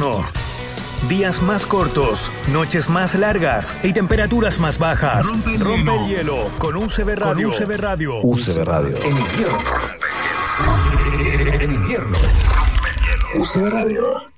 invierno. Días más cortos, noches más largas y temperaturas más bajas. Rompe el hielo con UCB Radio. UCB Radio. En invierno. UCB Radio.